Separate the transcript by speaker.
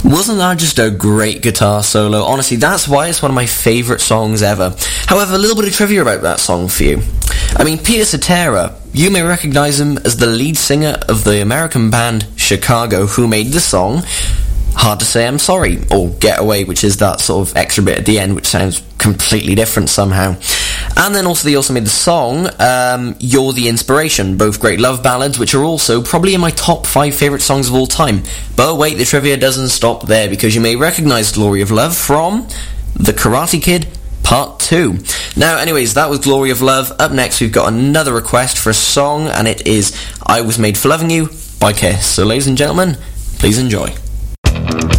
Speaker 1: Wasn't that just a great guitar solo? Honestly, that's why it's one of my favourite songs ever. However, a little bit of trivia about that song for you. I mean, Peter Cetera, you may recognise him as the lead singer of the American band Chicago, who made the song Hard to Say I'm Sorry, or Get Away, which is that sort of extra bit at the end, which sounds completely different somehow. And then they also made the song You're the Inspiration, both great love ballads, which are also probably in my top 5 favourite songs of all time. But wait, the trivia doesn't stop there, because you may recognise Glory of Love from The Karate Kid Part 2. Now, anyways, that was Glory of Love. Up next, we've got another request for a song, and it is I Was Made for Loving You by Kiss. So, ladies and gentlemen, please enjoy.